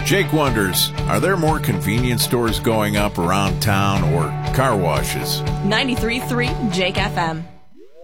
Jake wonders, are there more convenience stores going up around town or car washes? 93.3 Jake FM.